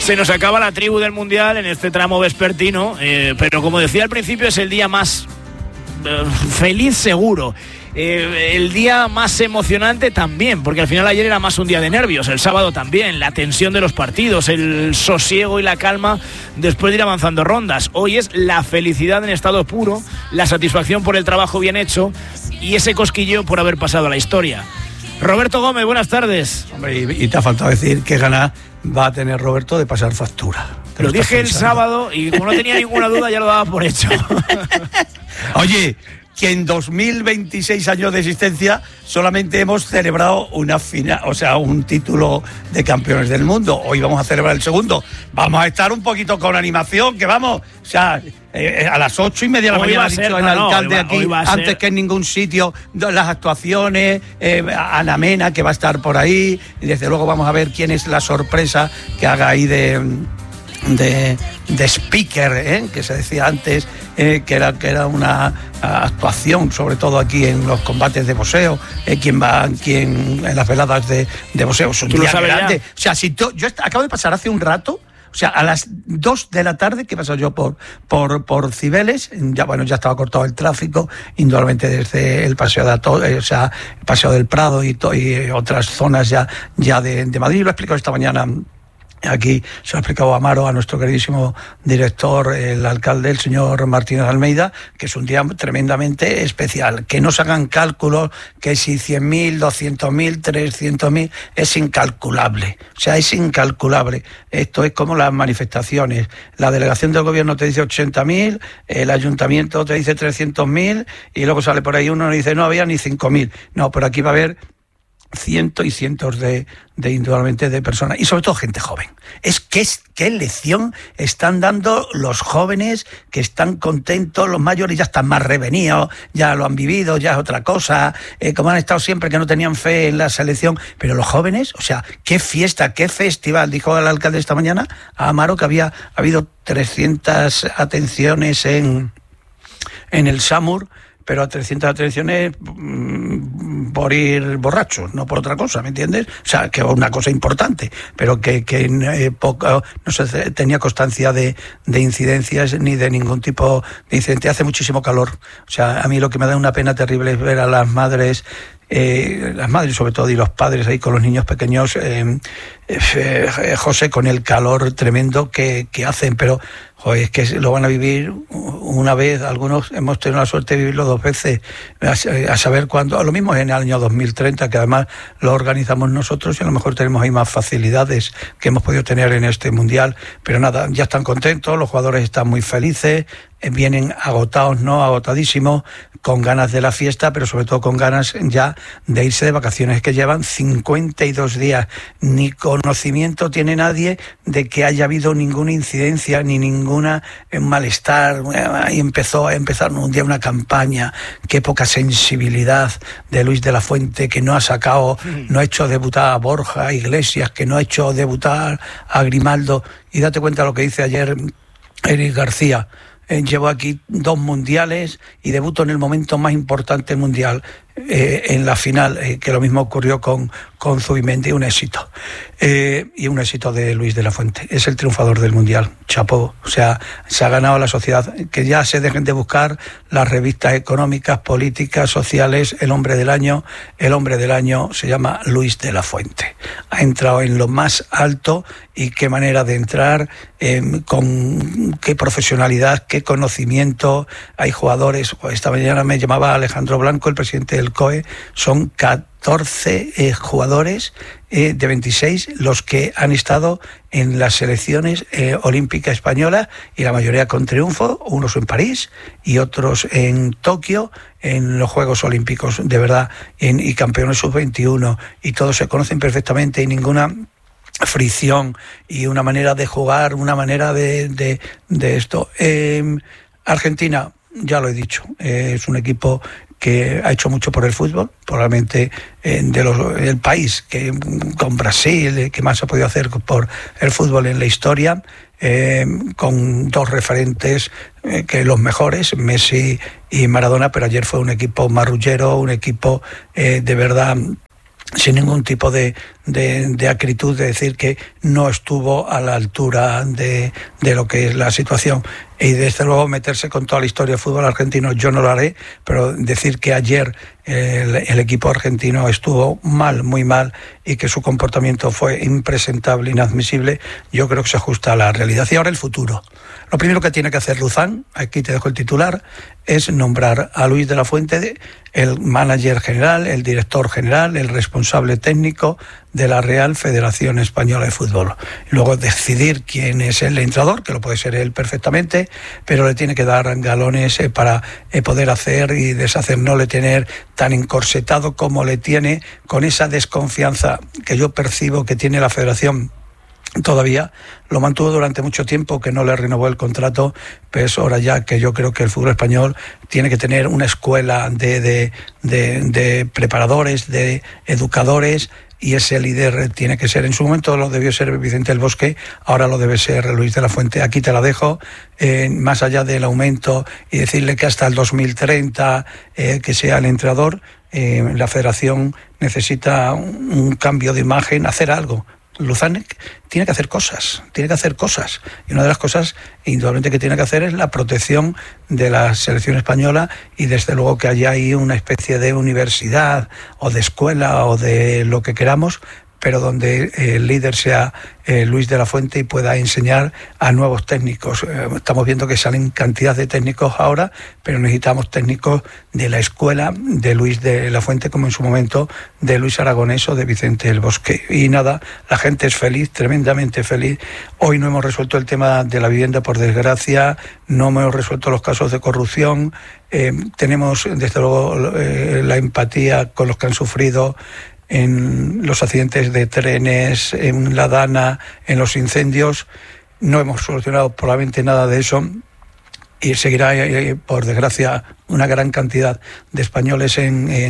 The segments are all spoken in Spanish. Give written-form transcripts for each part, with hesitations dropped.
Se nos acaba la tribu del Mundial en este tramo vespertino, pero como decía al principio, es el día más feliz seguro. El día más emocionante también, porque al final ayer era más un día de nervios, el sábado también, la tensión de los partidos, el sosiego y la calma después de ir avanzando rondas. Hoy es la felicidad en estado puro, la satisfacción por el trabajo bien hecho y ese cosquilleo por haber pasado a la historia. Roberto Gómez, buenas tardes. Hombre, y te ha faltado decir qué ganas va a tener Roberto de pasar factura. Lo dije el sábado y como no tenía ninguna duda ya lo daba por hecho. Oye, que en 2026 años de existencia solamente hemos celebrado una final, o sea, un título de campeones del mundo. Hoy vamos a celebrar el segundo. Vamos a estar un poquito con animación, que vamos, o sea, a las 8:30 de la mañana ha dicho el alcalde aquí, antes que en ningún sitio, las actuaciones, Ana Mena, que va a estar por ahí, y desde luego vamos a ver quién es la sorpresa que haga ahí de speaker, que se decía antes, que era una actuación, sobre todo aquí en los combates de boxeo, quién en las veladas de boxeo. Es un día grande. O sea, yo acabo de pasar hace un rato, o sea, a las 2 de la tarde, que he pasado yo por Cibeles, ya estaba cortado el tráfico, indudablemente desde el Paseo el Paseo del Prado y otras zonas ya de Madrid. Lo he explicado esta mañana. Aquí se lo ha explicado Amaro, a nuestro queridísimo director, el alcalde, el señor Martínez Almeida, que es un día tremendamente especial. Que no se hagan cálculos, que si 100.000, 200.000, 300.000, es incalculable. O sea, es incalculable. Esto es como las manifestaciones. La delegación del gobierno te dice 80.000, el ayuntamiento te dice 300.000, y luego sale por ahí uno y dice no había ni 5.000. No, pero aquí va a haber cientos y cientos de indudablemente de personas, y sobre todo gente joven. ¿Qué lección están dando los jóvenes, que están contentos? Los mayores ya están más revenidos, ya lo han vivido, ya es otra cosa, como han estado siempre, que no tenían fe en la selección, pero los jóvenes, o sea, qué fiesta, qué festival. Dijo el alcalde esta mañana a Amaro que había habido 300 atenciones en el SAMUR, pero a 300 atenciones por ir borrachos, no por otra cosa, ¿me entiendes? O sea, que es una cosa importante, pero que no se tenía constancia de incidencias ni de ningún tipo de incidente. Hace muchísimo calor. O sea, a mí lo que me da una pena terrible es ver a las madres sobre todo, y los padres ahí con los niños pequeños, José, con el calor tremendo que hacen, pero joder, es que lo van a vivir una vez. Algunos hemos tenido la suerte de vivirlo 2 veces, a saber cuándo. Lo mismo es en el año 2030, que además lo organizamos nosotros y a lo mejor tenemos ahí más facilidades que hemos podido tener en este Mundial, pero nada, ya están contentos, los jugadores están muy felices, vienen agotados, no agotadísimos, con ganas de la fiesta, pero sobre todo con ganas ya de irse de vacaciones, que llevan 52 días. Ni conocimiento tiene nadie de que haya habido ninguna incidencia ni ninguna malestar. Ahí empezaron un día una campaña. Qué poca sensibilidad de Luis de la Fuente, que no ha hecho debutar a Borja Iglesias, que no ha hecho debutar a Grimaldo. Y date cuenta lo que dice ayer Eric García. Llevo aquí 2 mundiales y debuto en el momento más importante del mundial, en la final, que lo mismo ocurrió con Zubimendi. Un éxito. Y un éxito de Luis de la Fuente. Es el triunfador del mundial. Chapó. O sea, se ha ganado a la sociedad. Que ya se dejen de buscar las revistas económicas, políticas, sociales. El hombre del año se llama Luis de la Fuente. Ha entrado en lo más alto, y qué manera de entrar, con qué profesionalidad, qué conocimiento. Hay jugadores. Esta mañana me llamaba Alejandro Blanco, el presidente del COE. Son 14 jugadores de 26 los que han estado en las selecciones olímpicas españolas, y la mayoría con triunfo, unos en París y otros en Tokio, en los Juegos Olímpicos, de verdad, y campeones sub-21, y todos se conocen perfectamente, y ninguna fricción, y una manera de jugar, una manera de esto. Argentina, ya lo he dicho, es un equipo que ha hecho mucho por el fútbol, probablemente el país que con Brasil, que más ha podido hacer por el fútbol en la historia, con 2 referentes, que los mejores, Messi y Maradona, pero ayer fue un equipo marrullero, un equipo de verdad sin ningún tipo de acritud de decir que no estuvo a la altura de lo que es la situación. Y desde luego meterse con toda la historia del fútbol argentino yo no lo haré, pero decir que ayer el equipo argentino estuvo mal, muy mal, y que su comportamiento fue impresentable, inadmisible, yo creo que se ajusta a la realidad. Y ahora el futuro. Lo primero que tiene que hacer Luzán, aquí te dejo el titular, es nombrar a Luis de la Fuente el manager general, el director general, el responsable técnico de la Real Federación Española de Fútbol. Y luego decidir quién es el entrenador, que lo puede ser él perfectamente, pero le tiene que dar galones para poder hacer y deshacer, no le tener tan encorsetado como le tiene, con esa desconfianza que yo percibo que tiene la Federación. Todavía lo mantuvo durante mucho tiempo, que no le renovó el contrato, pues ahora ya que yo creo que el fútbol español tiene que tener una escuela de preparadores, de educadores, y ese líder tiene que ser, en su momento lo debió ser Vicente del Bosque, ahora lo debe ser Luis de la Fuente. Aquí te la dejo, más allá del aumento y decirle que hasta el 2030 que sea el entrenador, la Federación necesita un cambio de imagen, hacer algo. Luzán tiene que hacer cosas, y una de las cosas indudablemente que tiene que hacer es la protección de la selección española, y desde luego que haya ahí una especie de universidad o de escuela o de lo que queramos, pero donde el líder sea Luis de la Fuente y pueda enseñar a nuevos técnicos. Estamos viendo que salen cantidad de técnicos ahora, pero necesitamos técnicos de la escuela de Luis de la Fuente, como en su momento de Luis Aragonés o de Vicente del Bosque. Y nada, la gente es feliz, tremendamente feliz. Hoy no hemos resuelto el tema de la vivienda, por desgracia, no hemos resuelto los casos de corrupción. Tenemos, desde luego, la empatía con los que han sufrido en los accidentes de trenes, en la Dana, en los incendios. No hemos solucionado probablemente nada de eso, y seguirá, por desgracia, una gran cantidad de españoles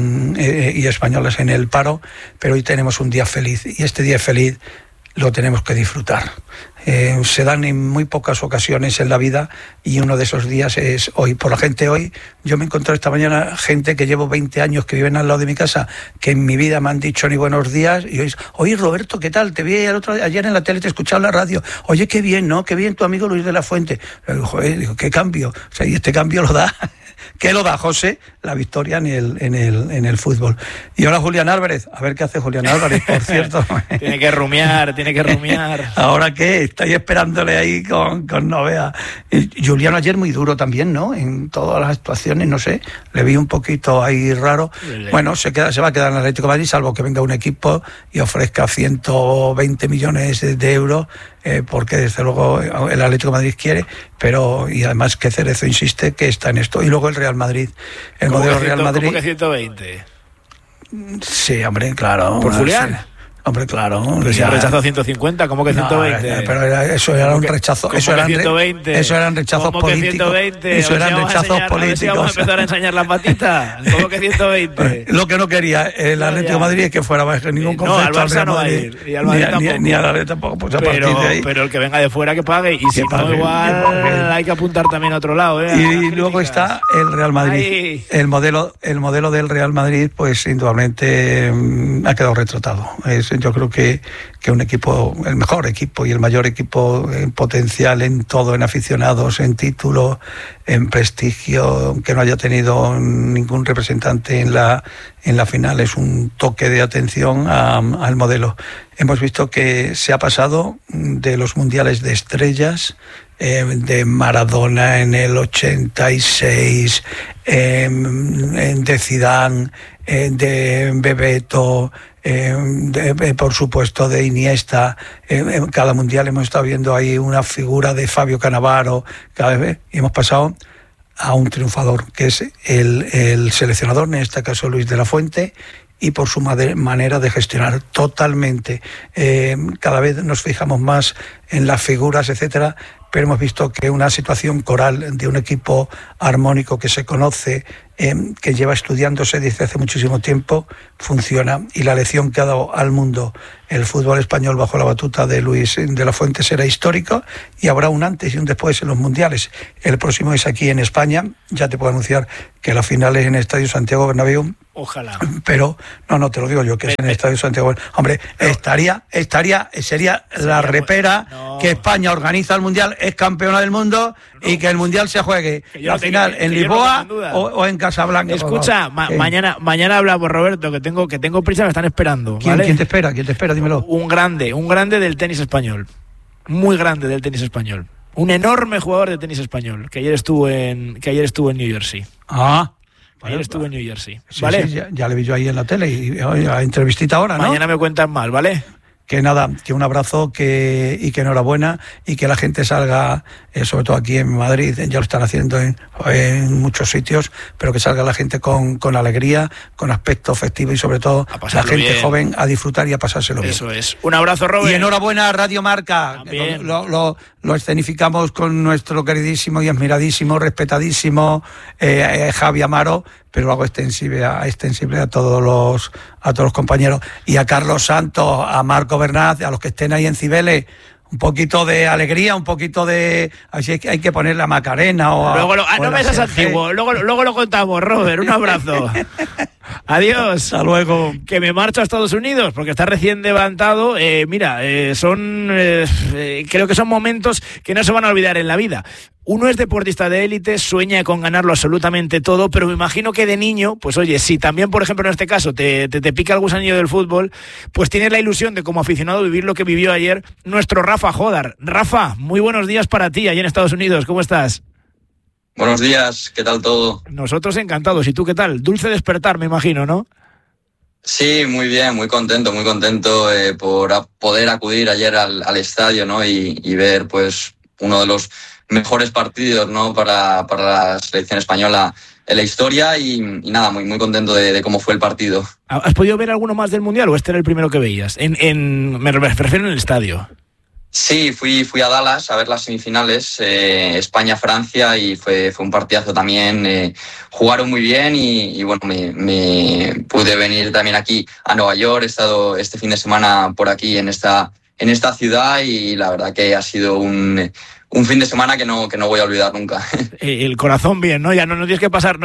y españolas en el paro, pero hoy tenemos un día feliz, y este día feliz lo tenemos que disfrutar. Se dan en muy pocas ocasiones en la vida, y uno de esos días es hoy. Por la gente hoy, yo me encontré esta mañana gente que llevo 20 años que viven al lado de mi casa, que en mi vida me han dicho ni buenos días, y hoy, oye Roberto, ¿qué tal? Te vi ayer en la tele, te escuchaba en la radio, oye, qué bien, ¿no? Qué bien tu amigo Luis de la Fuente. Digo, ¿qué cambio? O sea, y este cambio lo da... ¿Qué lo da, José? La victoria en el fútbol. Y ahora Julián Álvarez. A ver qué hace Julián Álvarez, por cierto. Tiene que rumiar. ¿Ahora qué? Estáis esperándole ahí con novea. Julián ayer muy duro también, ¿no? En todas las actuaciones, no sé. Le vi un poquito ahí raro. Bueno, se va a quedar en el Atlético de Madrid, salvo que venga un equipo y ofrezca 120 millones de euros. Porque desde luego el Atlético de Madrid quiere, pero y además que Cerezo insiste que está en esto. Y luego el Real Madrid, el modelo Real Madrid. ¿Cómo que 120? Sí, hombre, claro. ¿Por Julián? Sí. Hombre, claro. Pero si ha rechazado 150, ¿cómo que 120? No, pero eso era un rechazo. Eso eran rechazos políticos. Eso eran rechazos políticos. ¿Vamos a empezar a enseñar las patitas? ¿Cómo que 120? Lo que no quería el Atlético de Madrid es que fuera bajo ningún concepto al Real Madrid. Y al Madrid tampoco. Ni al Atlético tampoco. Pues a partir de ahí. Pero el que venga de fuera que pague. Y si no, igual hay que apuntar también a otro lado. Y luego está el Real Madrid. El modelo del Real Madrid, pues indudablemente ha quedado retratado. Yo creo que un equipo, el mejor equipo y el mayor equipo en potencial en todo, en aficionados, en título, en prestigio, que no haya tenido ningún representante en la final, es un toque de atención al modelo. Hemos visto que se ha pasado de los mundiales de estrellas, de Maradona en el 86, de Zidane, de Bebeto, por supuesto de Iniesta. En cada mundial hemos estado viendo ahí una figura de Fabio Cannavaro, cada vez, y hemos pasado a un triunfador, que es el seleccionador, en este caso Luis de la Fuente, y por su manera de gestionar totalmente. Cada vez nos fijamos más en las figuras, etcétera, pero hemos visto que una situación coral de un equipo armónico que se conoce, que lleva estudiándose desde hace muchísimo tiempo, funciona. Y la lección que ha dado al mundo el fútbol español bajo la batuta de Luis de la Fuente será histórica, y habrá un antes y un después en los mundiales. El próximo es aquí en España. Ya te puedo anunciar que la final es en el Estadio Santiago Bernabéu. Ojalá. Pero no te lo digo yo, que es en el Estadio Santiago. Hombre, sería la repera que España organiza el mundial, es campeona del mundo, y que el mundial se juegue la final en Lisboa o en Casablanca. Escucha, mañana hablamos, Roberto, que tengo prisa, me están esperando. ¿Vale? ¿Quién te espera? Dímelo. Un grande del tenis español. Muy grande del tenis español. Un enorme jugador de tenis español, que ayer estuvo en New Jersey. Ayer estuvo en New Jersey. ¿Vale? Sí, ya le vi yo ahí en la tele, y la entrevistita ahora, ¿no? Mañana me cuentan más, ¿vale? Que nada, que un abrazo, y que enhorabuena, y que la gente salga, sobre todo aquí en Madrid, ya lo están haciendo en muchos sitios, pero que salga la gente con alegría, con aspecto festivo, y sobre todo la gente joven a disfrutar y a pasárselo bien. Eso es. Un abrazo, Robert. Y enhorabuena a Radio Marca. Lo escenificamos con nuestro queridísimo y admiradísimo, respetadísimo Javi Amaro, pero lo hago extensible a todos los compañeros, y a Carlos Santos, a Marco Bernat, a los que estén ahí en Cibeles, un poquito de alegría, un poquito de... Así que hay que poner la Macarena o... no me seas antiguo, luego lo contamos, Robert, un abrazo. Adiós. Hasta luego. Que me marcho a Estados Unidos porque está recién levantado. Creo que son momentos que no se van a olvidar en la vida. Uno es deportista de élite, sueña con ganarlo absolutamente todo, pero me imagino que de niño, pues oye, si también, por ejemplo, en este caso, te pica el gusanillo del fútbol, pues tienes la ilusión de, como aficionado, vivir lo que vivió ayer nuestro Rafa Jodar. Rafa, muy buenos días para ti, allá en Estados Unidos. ¿Cómo estás? Buenos días, ¿qué tal todo? Nosotros encantados. ¿Y tú qué tal? Dulce despertar, me imagino, ¿no? Sí, muy bien, muy contento por poder acudir ayer al estadio, ¿no? Y ver, pues, uno de los mejores partidos, ¿no? para la selección española en la historia, y nada, muy, muy contento de cómo fue el partido. ¿Has podido ver alguno más del Mundial o este era el primero que veías? Me refiero en el estadio. Sí, fui a Dallas a ver las semifinales, España-Francia, y fue un partidazo también. Jugaron muy bien y bueno, me pude venir también aquí a Nueva York. He estado este fin de semana por aquí en esta ciudad, y la verdad que ha sido un fin de semana que no voy a olvidar nunca. El corazón bien, ¿no? Ya no tienes que pasar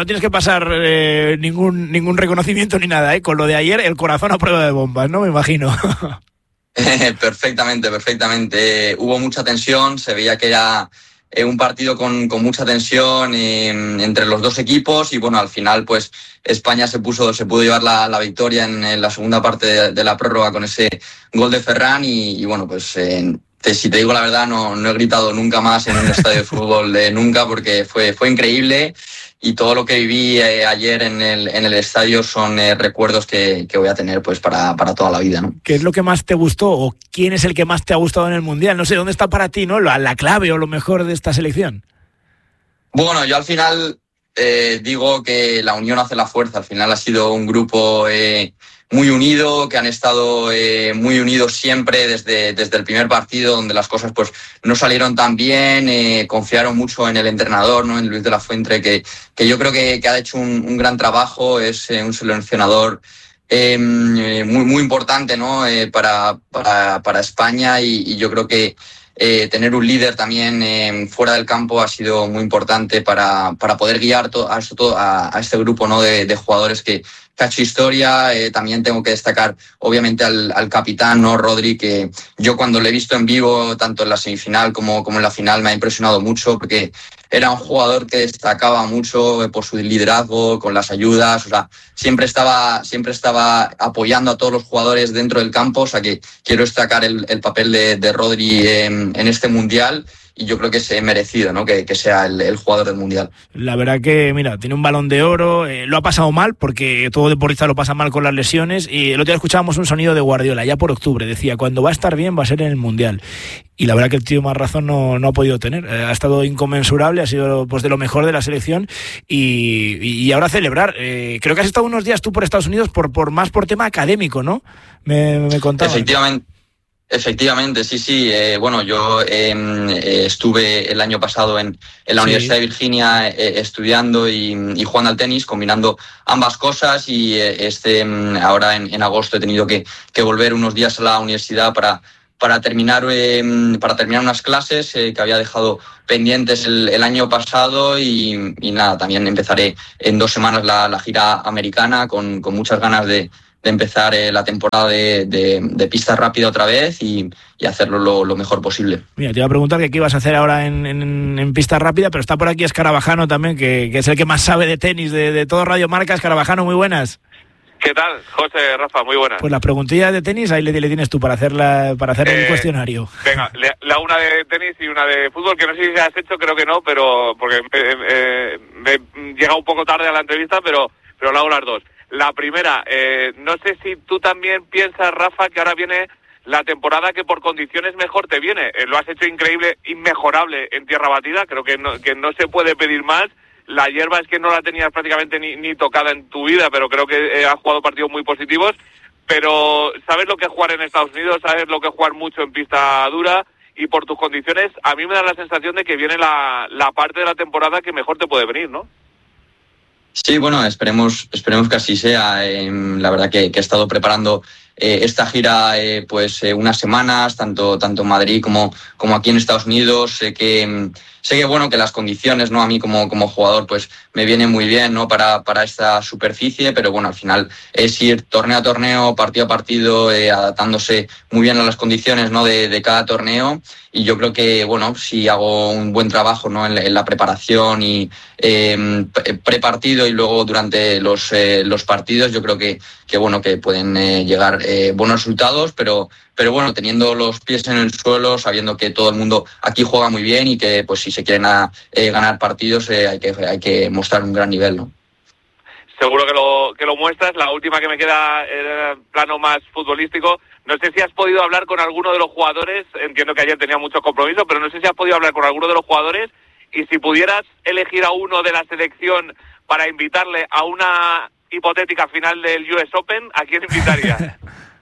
ningún reconocimiento ni nada, ¿eh? Con lo de ayer, el corazón a prueba de bombas, ¿no? Me imagino. Perfectamente. Hubo mucha tensión, se veía que era un partido con mucha tensión entre los dos equipos, y bueno, al final pues España se pudo llevar la victoria en la segunda parte de la prórroga con ese gol de Ferran, y bueno, pues si te digo la verdad, no he gritado nunca más en un estadio de fútbol nunca, porque fue increíble, y todo lo que viví ayer en el estadio son recuerdos que voy a tener pues para toda la vida, ¿no? ¿Qué es lo que más te gustó, o quién es el que más te ha gustado en el Mundial? No sé, ¿dónde está para ti, ¿no? la clave o lo mejor de esta selección? Bueno, yo al final digo que la unión hace la fuerza. Al final ha sido un grupo muy unido, que han estado muy unidos siempre desde el primer partido, donde las cosas pues no salieron tan bien. Confiaron mucho en el entrenador, ¿no? En Luis de la Fuente, que yo creo que ha hecho un gran trabajo. Es un seleccionador muy, muy importante, ¿no? Para España, y yo creo que tener un líder también fuera del campo ha sido muy importante para poder guiar a este grupo, ¿no? de jugadores que ha hecho historia. También tengo que destacar obviamente al capitán, ¿no? Rodri, que yo cuando lo he visto en vivo, tanto en la semifinal como en la final, me ha impresionado mucho, porque era un jugador que destacaba mucho por su liderazgo, con las ayudas. O sea, siempre estaba apoyando a todos los jugadores dentro del campo. O sea, que quiero destacar el papel de Rodri en este Mundial, y yo creo que es merecido, ¿no? Que sea el jugador del Mundial. La verdad que, mira, tiene un Balón de Oro, lo ha pasado mal, porque todo deportista lo pasa mal con las lesiones, y el otro día escuchábamos un sonido de Guardiola, ya por octubre, decía, cuando va a estar bien va a ser en el Mundial. Y la verdad que el tío más razón no ha podido tener. Ha estado inconmensurable, ha sido pues de lo mejor de la selección, y ahora celebrar. Creo que has estado unos días tú por Estados Unidos más por tema académico, ¿no? Me contabas. Efectivamente, sí. Bueno, yo estuve el año pasado en la Universidad de Virginia estudiando y jugando al tenis, combinando ambas cosas, y ahora en agosto he tenido que volver unos días a la universidad para terminar unas clases que había dejado pendientes el año pasado, y nada, también empezaré en 2 semanas la gira americana con muchas ganas de empezar la temporada de pista rápida otra vez y hacerlo lo mejor posible. Mira, te iba a preguntar qué ibas a hacer ahora en pista rápida, pero está por aquí Escarabajano también, que es el que más sabe de tenis de todo Radio Marca. Escarabajano, muy buenas. ¿Qué tal, José, Rafa? Muy buenas. Pues las preguntillas de tenis, ahí le tienes tú para hacer el cuestionario. Venga, la una de tenis y una de fútbol, que no sé si has hecho, creo que no, pero porque me he llegado un poco tarde a la entrevista, pero la hago las dos. La primera, no sé si tú también piensas, Rafa, que ahora viene la temporada que por condiciones mejor te viene. Lo has hecho increíble, inmejorable en tierra batida, creo que no se puede pedir más. La hierba es que no la tenías prácticamente ni tocada en tu vida, pero creo que has jugado partidos muy positivos. Pero sabes lo que es jugar en Estados Unidos, sabes lo que es jugar mucho en pista dura, y por tus condiciones a mí me da la sensación de que viene la parte de la temporada que mejor te puede venir, ¿no? Sí, bueno, esperemos que así sea. La verdad que he estado preparando esta gira unas semanas, tanto en Madrid como aquí en Estados Unidos. Sé que bueno, que las condiciones, ¿no?, a mí como jugador pues me vienen muy bien, ¿no?, para esta superficie, pero bueno, al final es ir torneo a torneo, partido a partido, adaptándose muy bien a las condiciones, ¿no?, de cada torneo. Y yo creo que, bueno, si hago un buen trabajo, ¿no?, en la preparación y prepartido y luego durante los partidos, yo creo que bueno, que pueden llegar buenos resultados, pero bueno, teniendo los pies en el suelo, sabiendo que todo el mundo aquí juega muy bien y que pues si se quieren ganar partidos hay que mostrar un gran nivel, ¿no? Seguro que lo muestras. La última que me queda en el plano más futbolístico. No sé si has podido hablar con alguno de los jugadores. Entiendo que ayer tenía mucho compromiso, pero no sé si has podido hablar con alguno de los jugadores, y si pudieras elegir a uno de la selección para invitarle a una hipotética final del US Open, ¿a quién invitarías?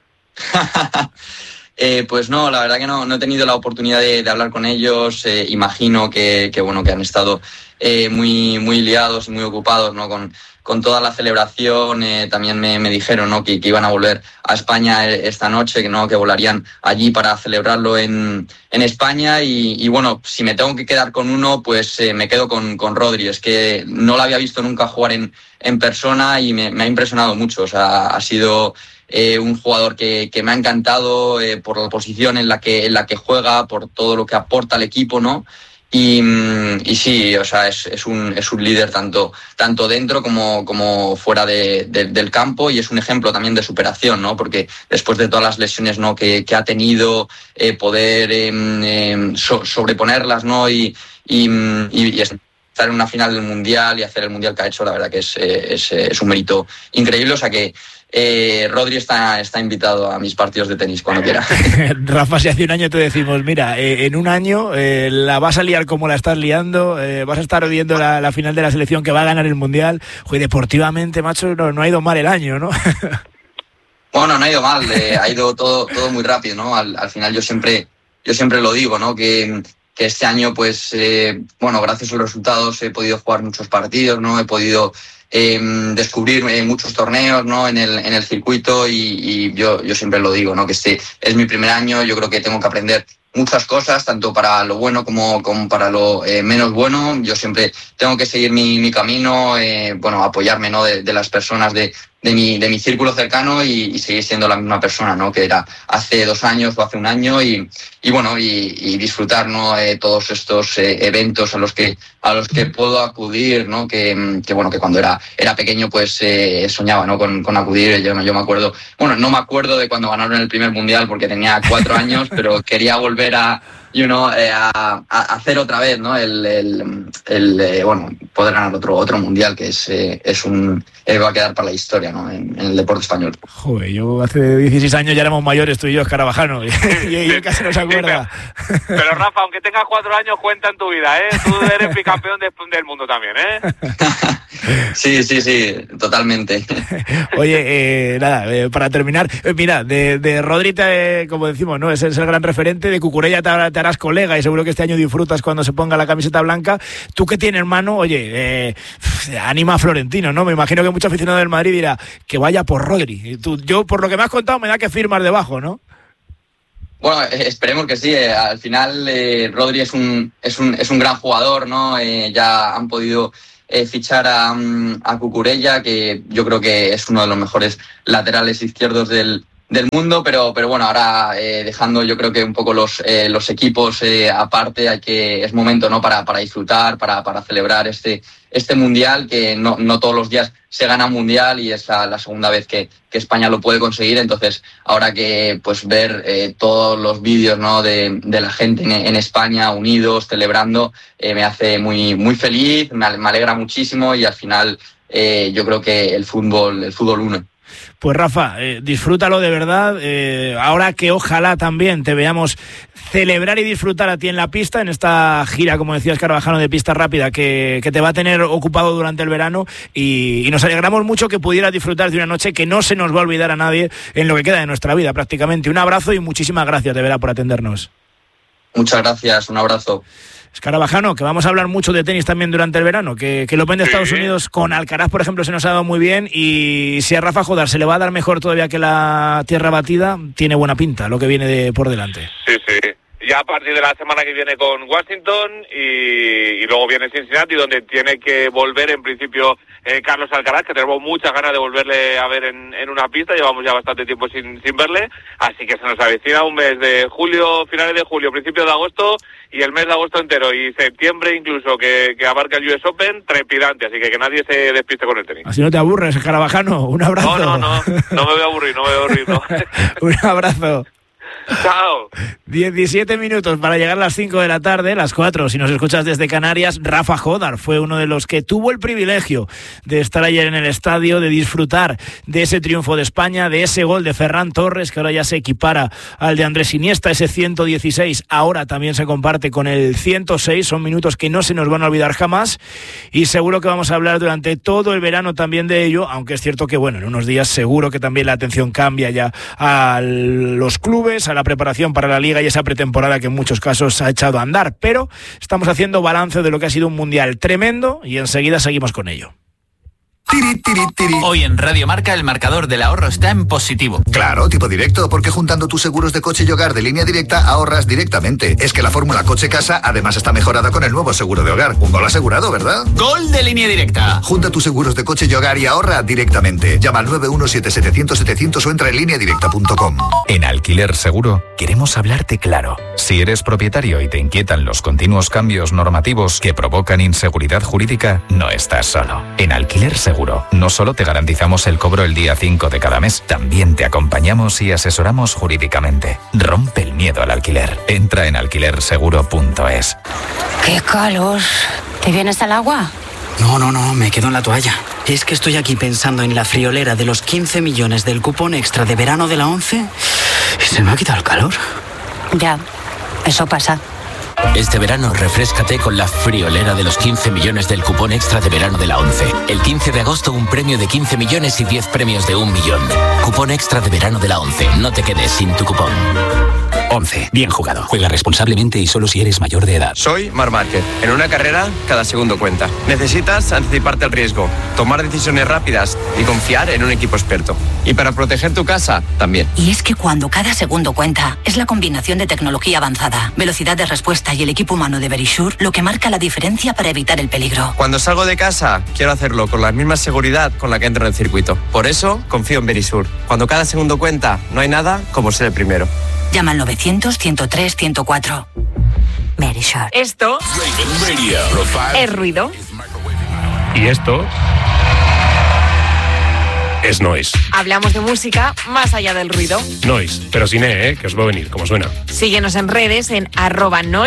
Pues no, la verdad que no he tenido la oportunidad de hablar con ellos. Imagino que bueno, que han estado muy liados y muy ocupados, ¿no?, con toda la celebración. También me dijeron, ¿no?, que iban a volver a España esta noche, que volarían allí para celebrarlo en España. Y bueno, si me tengo que quedar con uno, pues me quedo con Rodri. Es que no lo había visto nunca jugar en persona y me ha impresionado mucho. O sea, ha sido un jugador que me ha encantado por la posición en la que juega, por todo lo que aporta al equipo, ¿no? Y sí, o sea, es un líder tanto dentro como fuera del campo, y es un ejemplo también de superación, ¿no? Porque después de todas las lesiones, ¿no?, que ha tenido, poder sobreponerlas, ¿no? Y estar en una final del Mundial y hacer el Mundial que ha hecho, la verdad que es un mérito increíble. O sea que Rodri está invitado a mis partidos de tenis cuando quiera. Rafa, si hace un año te decimos, mira, en un año la vas a liar como la estás liando, vas a estar viendo la final de la selección que va a ganar el Mundial, joder, deportivamente, macho, no ha ido mal el año, ¿no? Bueno, no ha ido mal, ha ido todo muy rápido, ¿no? Al final yo siempre lo digo, ¿no?, que este año, pues, bueno, gracias a los resultados he podido jugar muchos partidos, ¿no? He podido descubrir muchos torneos, ¿no?, en el circuito, y yo siempre lo digo, ¿no?, que este es mi primer año. Yo creo que tengo que aprender muchas cosas, tanto para lo bueno como para lo menos bueno. Yo siempre tengo que seguir mi camino, bueno, apoyarme, ¿no?, de las personas de mi círculo cercano, y seguir siendo la misma persona, ¿no?, que era hace 2 años o hace un año, y bueno, y disfrutar, ¿no?, todos estos eventos a los que puedo acudir, ¿no?, que bueno, que cuando era pequeño pues soñaba, ¿no?, con acudir. Yo me acuerdo, bueno, no me acuerdo de cuando ganaron el primer mundial porque tenía 4 años, pero quería volver a hacer otra vez, ¿no?, bueno, poder ganar otro mundial, que va a quedar para la historia, ¿no?, en el deporte español. Joder, yo hace 16 años ya éramos mayores, tú y yo, Escarabajano, y él casi no se acuerda. Pero Rafa, aunque tengas 4 años, cuenta en tu vida, ¿eh? Tú eres bicampeón del mundo también, ¿eh? Sí, totalmente. Oye, para terminar, mira, de Rodri, como decimos, ¿no? Ese es el gran referente. De Cucurella te harás colega y seguro que este año disfrutas cuando se ponga la camiseta blanca. Tú que tienes mano, oye, anima a Florentino, ¿no? Me imagino que mucho aficionado del Madrid dirá que vaya por Rodri. Yo, por lo que me has contado, me da que firmas debajo, ¿no? Bueno, esperemos que sí. Al final, Rodri es un gran jugador, ¿no? Ya han podido fichar a Cucurella, que yo creo que es uno de los mejores laterales izquierdos del mundo, pero bueno, ahora dejando yo creo que un poco los equipos aparte, es momento, ¿no? para disfrutar, para celebrar este mundial, que no todos los días se gana un mundial y es la segunda vez que España lo puede conseguir. Entonces ahora que pues ver todos los vídeos, ¿no? de la gente en España unidos celebrando, me hace muy, muy feliz, me alegra muchísimo, y al final yo creo que el fútbol une. Pues Rafa, disfrútalo de verdad, ahora que ojalá también te veamos celebrar y disfrutar a ti en la pista, en esta gira, como decías, Carvajano, de pista rápida, que te va a tener ocupado durante el verano, y nos alegramos mucho que pudieras disfrutar de una noche que no se nos va a olvidar a nadie en lo que queda de nuestra vida prácticamente. Un abrazo y muchísimas gracias de verdad por atendernos. Muchas gracias, un abrazo. Carvajano, que vamos a hablar mucho de tenis también durante el verano, que el Open de Estados Unidos con Alcaraz, por ejemplo, se nos ha dado muy bien, y si a Rafa Jodar se le va a dar mejor todavía que la tierra batida, tiene buena pinta lo que viene por delante. Sí. Ya a partir de la semana que viene con Washington y luego viene Cincinnati, donde tiene que volver en principio Carlos Alcaraz, que tenemos muchas ganas de volverle a ver en una pista. Llevamos ya bastante tiempo sin verle, así que se nos avecina un mes de julio, finales de julio, principios de agosto, y el mes de agosto entero, y septiembre incluso, que abarca el US Open, trepidante, así que nadie se despiste con el tenis. Así no te aburres, Carvajano, un abrazo. No me voy a aburrir, no. Un abrazo. Chao. 17 minutos para llegar a las 5 de la tarde, las 4 si nos escuchas desde Canarias. Rafa Jodar fue uno de los que tuvo el privilegio de estar ayer en el estadio, de disfrutar de ese triunfo de España, de ese gol de Ferran Torres, que ahora ya se equipara al de Andrés Iniesta, ese 116, ahora también se comparte con el 106, son minutos que no se nos van a olvidar jamás, y seguro que vamos a hablar durante todo el verano también de ello, aunque es cierto que bueno, en unos días seguro que también la atención cambia ya a los clubes, a la preparación para la Liga y esa pretemporada que en muchos casos ha echado a andar, pero estamos haciendo balance de lo que ha sido un mundial tremendo y enseguida seguimos con ello. Hoy en Radio Marca el marcador del ahorro está en positivo. Claro, tipo directo, porque juntando tus seguros de coche y hogar de Línea Directa ahorras directamente. Es que la fórmula coche-casa además está mejorada con el nuevo seguro de hogar. Un gol asegurado, ¿verdad? ¡Gol de Línea Directa! Junta tus seguros de coche y hogar y ahorra directamente. Llama al 917-700-700 o entra en lineadirecta.com. En Alquiler Seguro queremos hablarte claro. Si eres propietario y te inquietan los continuos cambios normativos que provocan inseguridad jurídica, no estás solo. En Alquiler Seguro no solo te garantizamos el cobro el día 5 de cada mes, también te acompañamos y asesoramos jurídicamente. Rompe el miedo al alquiler. Entra en alquilerseguro.es. ¡Qué calor! ¿Te vienes al agua? No, me quedo en la toalla. Es que estoy aquí pensando en la friolera de los 15 millones del cupón extra de verano de la 11 y se me ha quitado el calor. Ya, eso pasa. Este verano refréscate con la friolera de los 15 millones del cupón extra de verano de la 11. El 15 de agosto un premio de 15 millones y 10 premios de 1 millón. Cupón extra de verano de la 11. No te quedes sin tu cupón. 11. Bien jugado. Juega responsablemente y solo si eres mayor de edad. Soy Marc Márquez. En una carrera, cada segundo cuenta. Necesitas anticiparte al riesgo, tomar decisiones rápidas y confiar en un equipo experto. Y para proteger tu casa, también. Y es que cuando cada segundo cuenta, es la combinación de tecnología avanzada, velocidad de respuesta y el equipo humano de Verisure lo que marca la diferencia para evitar el peligro. Cuando salgo de casa, quiero hacerlo con la misma seguridad con la que entro en el circuito. Por eso, confío en Verisure. Cuando cada segundo cuenta, no hay nada como ser el primero. Llama al 900-103-104. Verisure. Esto es ruido. Y esto es noise. Hablamos de música más allá del ruido. Noise, pero sin E, que os va a venir, como suena. Síguenos en redes en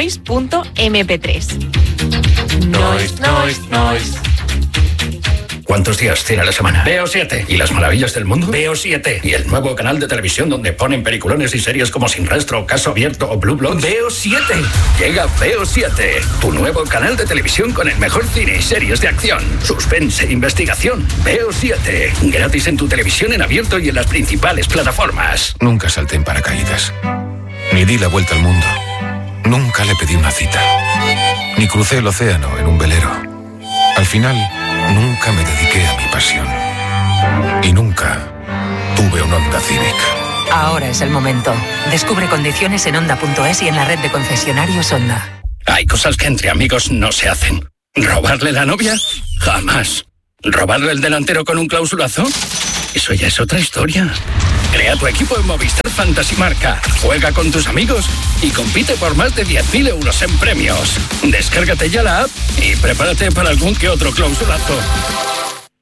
@noise.mp3. Noise. ¿Cuántos días tiene la semana? Veo 7. ¿Y las maravillas del mundo? Veo 7. ¿Y el nuevo canal de televisión donde ponen peliculones y series como Sin Rastro, Caso Abierto o Blue Bloods? Veo 7. Llega Veo 7, tu nuevo canal de televisión con el mejor cine y series de acción, suspense, investigación. Veo 7. Gratis en tu televisión en abierto y en las principales plataformas. Nunca salté en paracaídas. Ni di la vuelta al mundo. Nunca le pedí una cita. Ni crucé el océano en un velero. Al final, nunca me dediqué a mi pasión. Y nunca tuve un Honda Civic. Ahora es el momento. Descubre condiciones en Honda.es y en la red de concesionarios Honda. Hay cosas que entre amigos no se hacen. ¿Robarle la novia? Jamás. ¿Robarle el delantero con un clausulazo? Eso ya es otra historia. Crea tu equipo en Movistar Fantasy Marca. Juega con tus amigos y compite por más de 10.000 euros en premios. Descárgate ya la app y prepárate para algún que otro clausulazo.